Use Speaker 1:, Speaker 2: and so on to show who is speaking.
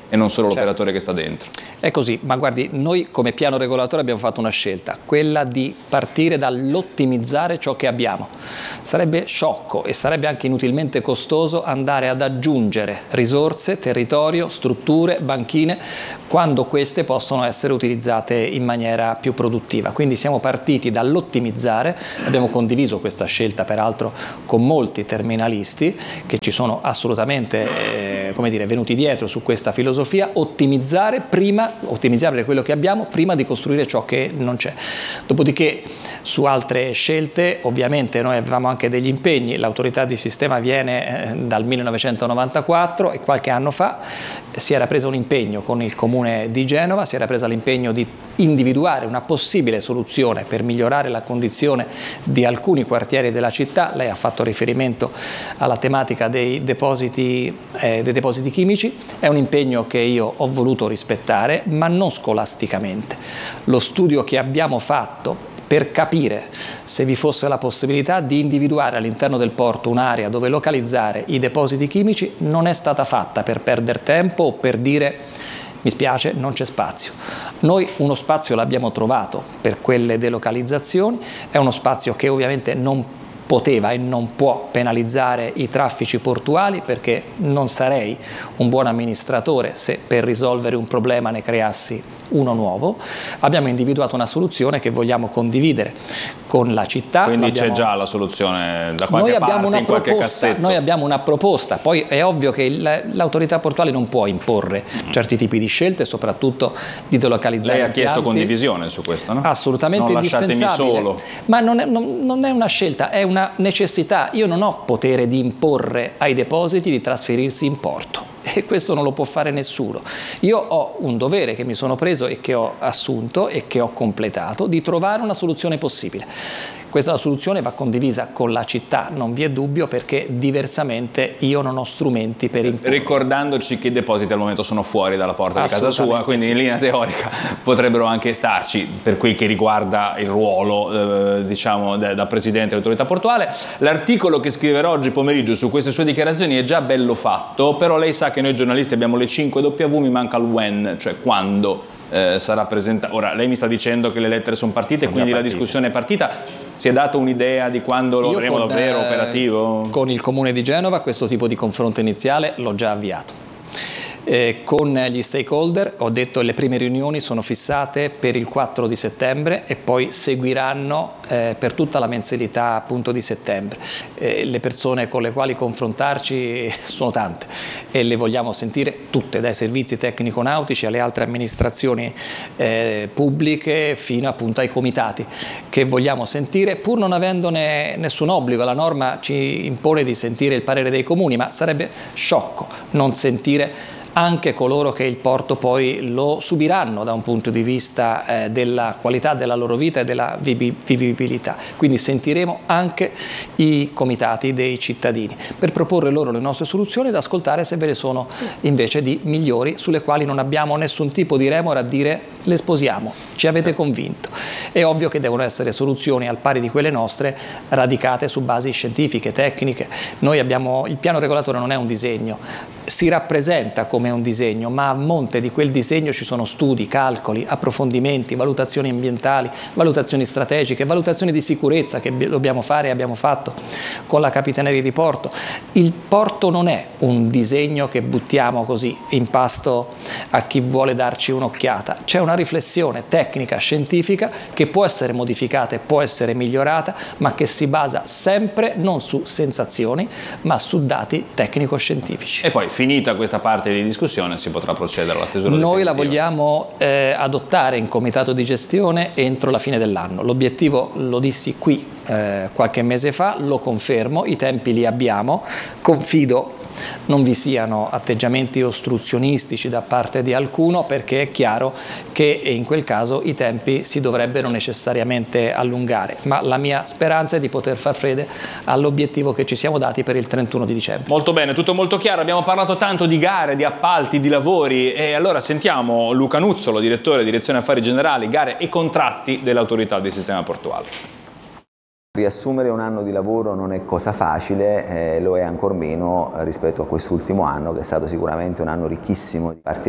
Speaker 1: e non solo l'operatore che sta dentro.
Speaker 2: È così, ma guardi, noi come piano regolatore abbiamo fatto una scelta, quella di partire dall'ottimizzare ciò che abbiamo. Sarebbe sciocco e sarebbe anche inutilmente costoso andare ad aggiungere risorse, territorio, strutture, banchine, quando queste possono essere utilizzate in maniera più produttiva. Quindi siamo partiti dall'ottimizzare, abbiamo condiviso questa scelta peraltro con molti terminalisti che ci sono assolutamente venuti dietro su questa filosofia, ottimizzare quello che abbiamo prima di costruire ciò che non c'è. Dopodiché su altre scelte ovviamente noi avevamo anche degli impegni, l'autorità di sistema viene dal 1994 e qualche anno fa si era preso un impegno con il Comune di Genova, si era presa l'impegno di individuare una possibile soluzione per migliorare la condizione di alcuni quartieri della città. Lei ha fatto riferimento alla tematica dei depositi chimici, è un impegno che io ho voluto rispettare, ma non scolasticamente. Lo studio che abbiamo fatto per capire se vi fosse la possibilità di individuare all'interno del porto un'area dove localizzare i depositi chimici non è stata fatta per perdere tempo o per dire mi spiace, non c'è spazio. Noi uno spazio l'abbiamo trovato per quelle delocalizzazioni, è uno spazio che ovviamente non poteva e non può penalizzare i traffici portuali, perché non sarei un buon amministratore se per risolvere un problema ne creassi uno nuovo. Abbiamo individuato una soluzione che vogliamo condividere con la città.
Speaker 1: Quindi c'è già la soluzione da qualche parte, in qualche cassetto?
Speaker 2: Noi abbiamo una proposta, poi è ovvio che l'autorità portuale non può imporre certi tipi di scelte, soprattutto di delocalizzare.
Speaker 1: Lei ha chiesto condivisione su questo, no?
Speaker 2: Assolutamente indispensabile.
Speaker 1: Non lasciatemi solo.
Speaker 2: Ma non è una scelta, è una necessità. Io non ho potere di imporre ai depositi di trasferirsi in porto. E questo non lo può fare nessuno. Io ho un dovere che mi sono preso e che ho assunto e che ho completato di trovare una soluzione possibile. Questa soluzione va condivisa con la città, non vi è dubbio, perché diversamente io non ho strumenti per imporre.
Speaker 1: Ricordandoci che i depositi al momento sono fuori dalla porta di casa sua, quindi sì, in linea teorica potrebbero anche starci, per quel che riguarda il ruolo da Presidente dell'autorità portuale. L'articolo che scriverò oggi pomeriggio su queste sue dichiarazioni è già bello fatto, però lei sa che noi giornalisti abbiamo le 5W, mi manca il when, cioè quando sarà presentato. Ora lei mi sta dicendo che le lettere sono partite, quindi la discussione è partita. Si è dato un'idea di quando lo avremo davvero operativo? Con
Speaker 2: il Comune di Genova questo tipo di confronto iniziale l'ho già avviato. Con gli stakeholder ho detto che le prime riunioni sono fissate per il 4 di settembre e poi seguiranno per tutta la mensilità appunto di settembre. Le persone con le quali confrontarci sono tante e le vogliamo sentire tutte, dai servizi tecnico-nautici alle altre amministrazioni pubbliche fino appunto ai comitati, che vogliamo sentire pur non avendone nessun obbligo. La norma ci impone di sentire il parere dei comuni, ma sarebbe sciocco non sentire anche coloro che il porto poi lo subiranno da un punto di vista della qualità della loro vita e della vivibilità. Quindi sentiremo anche i comitati dei cittadini per proporre loro le nostre soluzioni ed ascoltare se ve ne sono invece di migliori, sulle quali non abbiamo nessun tipo di remora a dire le sposiamo, ci avete convinto. È ovvio che devono essere soluzioni al pari di quelle nostre, radicate su basi scientifiche, tecniche. Noi abbiamo, il piano regolatore non è un disegno, si rappresenta come un disegno, ma a monte di quel disegno ci sono studi, calcoli, approfondimenti, valutazioni ambientali, valutazioni strategiche, valutazioni di sicurezza che dobbiamo fare e abbiamo fatto con la Capitaneria di Porto. Il porto non è un disegno che buttiamo così in pasto a chi vuole darci un'occhiata, c'è una riflessione tecnica, scientifica che può essere modificata e può essere migliorata, ma che si basa sempre non su sensazioni, ma su dati tecnico-scientifici.
Speaker 1: E poi, finita questa parte di discussione, si potrà procedere alla stesura
Speaker 2: definitiva. Noi la vogliamo adottare in comitato di gestione entro la fine dell'anno. L'obiettivo, lo dissi qui qualche mese fa, lo confermo, i tempi li abbiamo, confido non vi siano atteggiamenti ostruzionistici da parte di alcuno, perché è chiaro che in quel caso i tempi si dovrebbero necessariamente allungare, ma la mia speranza è di poter far fede all'obiettivo che ci siamo dati per il 31 di dicembre.
Speaker 1: Molto bene, tutto molto chiaro, abbiamo parlato tanto di gare, di appalti, di lavori, e allora sentiamo Luca Nuzzolo, direttore Direzione Affari Generali, Gare e Contratti dell'Autorità di Sistema Portuale.
Speaker 3: Riassumere un anno di lavoro non è cosa facile, lo è ancor meno rispetto a quest'ultimo anno, che è stato sicuramente un anno ricchissimo.